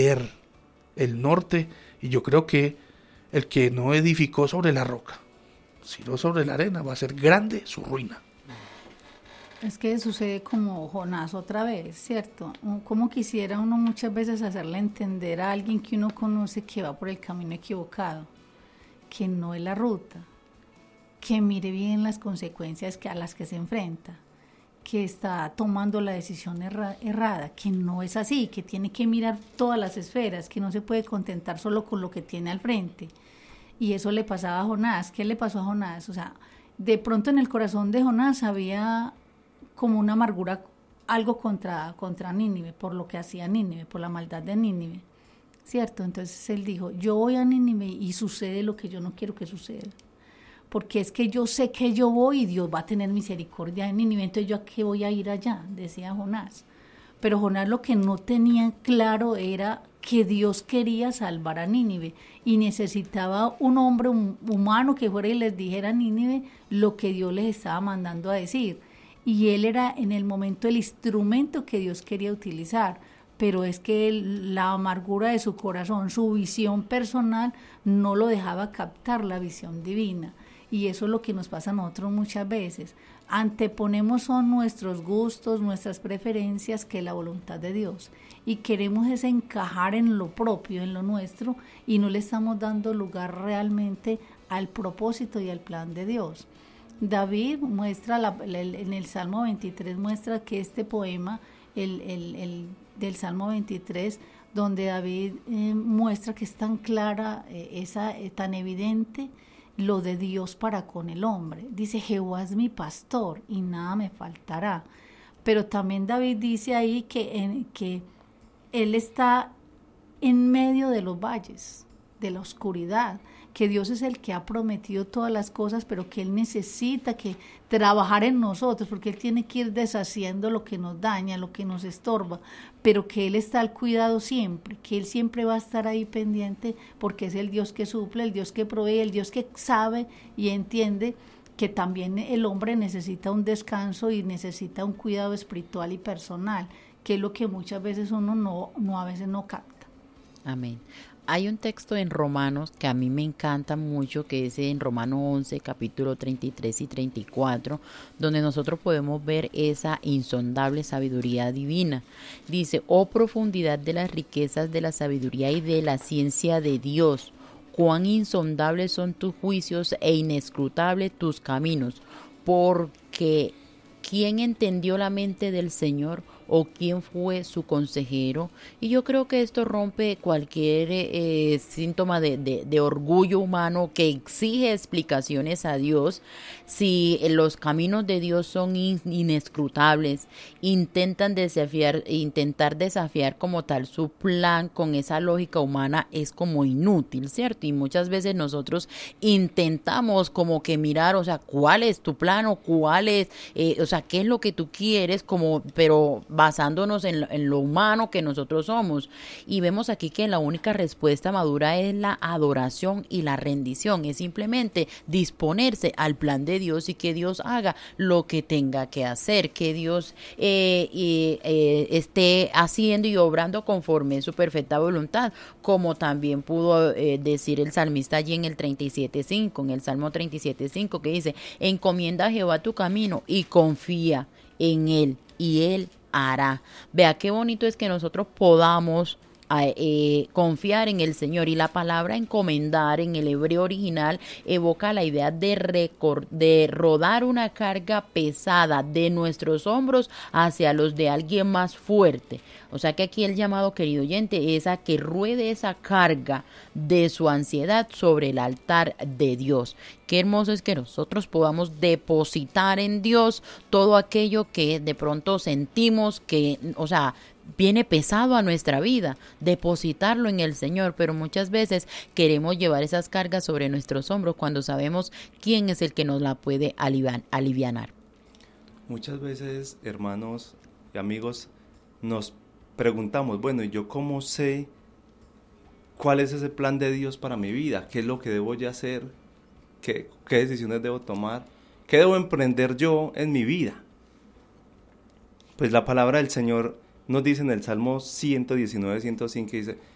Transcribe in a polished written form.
ver el norte, y yo creo que el que no edificó sobre la roca, sino sobre la arena, va a ser grande su ruina. Es que sucede como Jonás otra vez, ¿cierto? Como quisiera uno muchas veces hacerle entender a alguien que uno conoce que va por el camino equivocado, que no es la ruta, que mire bien las consecuencias a las que se enfrenta, que está tomando la decisión errada, que no es así, que tiene que mirar todas las esferas, que no se puede contentar solo con lo que tiene al frente. Y eso le pasaba a Jonás. ¿Qué le pasó a Jonás? O sea, de pronto en el corazón de Jonás había como una amargura, algo contra Nínive, por lo que hacía Nínive, por la maldad de Nínive, ¿cierto? Entonces él dijo, yo voy a Nínive y sucede lo que yo no quiero que suceda, porque es que yo sé que yo voy y Dios va a tener misericordia de Nínive, entonces yo a qué voy a ir allá, decía Jonás. Pero Jonás lo que no tenía claro era que Dios quería salvar a Nínive y necesitaba un hombre humano que fuera y les dijera a Nínive lo que Dios les estaba mandando a decir. Y él era en el momento el instrumento que Dios quería utilizar, pero es que la amargura de su corazón, su visión personal, no lo dejaba captar la visión divina. Y eso es lo que nos pasa a nosotros muchas veces. Anteponemos son nuestros gustos, nuestras preferencias, que la voluntad de Dios. Y queremos es encajar en lo propio, en lo nuestro, y no le estamos dando lugar realmente al propósito y al plan de Dios. David muestra, en el Salmo 23 muestra que este poema, del Salmo 23, donde David muestra que es tan clara, tan evidente lo de Dios para con el hombre. Dice, Jehová es mi pastor y nada me faltará. Pero también David dice ahí que él está en medio de los valles, de la oscuridad, que Dios es el que ha prometido todas las cosas, pero que Él necesita que trabajar en nosotros, porque Él tiene que ir deshaciendo lo que nos daña, lo que nos estorba, pero que Él está al cuidado siempre, que Él siempre va a estar ahí pendiente, porque es el Dios que suple, el Dios que provee, el Dios que sabe y entiende que también el hombre necesita un descanso y necesita un cuidado espiritual y personal, que es lo que muchas veces uno a veces no capta. Amén. Hay un texto en Romanos que a mí me encanta mucho, que es en Romanos 11, capítulo 33 y 34, donde nosotros podemos ver esa insondable sabiduría divina. Dice, oh profundidad de las riquezas de la sabiduría y de la ciencia de Dios, cuán insondables son tus juicios e inescrutables tus caminos, porque ¿quién entendió la mente del Señor? ¿O quién fue su consejero? Y yo creo que esto rompe cualquier síntoma de orgullo humano que exige explicaciones a Dios. Si los caminos de Dios son inescrutables, intentar desafiar como tal su plan con esa lógica humana es como inútil, ¿cierto? Y muchas veces nosotros intentamos como que mirar, o sea, ¿cuál es tu plan? O cuál es, o sea, ¿qué es lo que tú quieres? Pero basándonos en lo humano que nosotros somos. Y vemos aquí que la única respuesta madura es la adoración y la rendición. Es simplemente disponerse al plan de Dios y que Dios haga lo que tenga que hacer, que Dios esté haciendo y obrando conforme su perfecta voluntad, como también pudo decir el salmista allí en el 37.5, en el Salmo 37.5, que dice, encomienda a Jehová tu camino y confía en Él, y Él hará. Vea qué bonito es que nosotros podamos confiar en el Señor, y la palabra encomendar en el hebreo original evoca la idea de rodar una carga pesada de nuestros hombros hacia los de alguien más fuerte. O sea que aquí el llamado, querido oyente, es a que ruede esa carga de su ansiedad sobre el altar de Dios. Qué hermoso es que nosotros podamos depositar en Dios todo aquello que de pronto sentimos que, o sea, viene pesado a nuestra vida, depositarlo en el Señor, pero muchas veces queremos llevar esas cargas sobre nuestros hombros cuando sabemos quién es el que nos la puede alivianar. Muchas veces, hermanos y amigos, nos preguntamos, bueno, ¿y yo cómo sé cuál es ese plan de Dios para mi vida? ¿Qué es lo que debo ya hacer? ¿Qué decisiones debo tomar? ¿Qué debo emprender yo en mi vida? Pues la palabra del Señor nos dice en el Salmo 119, 105, dice,